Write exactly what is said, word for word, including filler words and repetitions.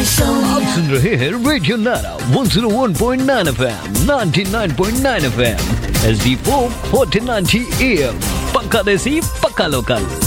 आप सुन रहे हैं रेडियो नारा one zero one point nine FM, ninety nine point nine FM, H D four fourteen ninety am, पक्का देसी पक्का लोकल।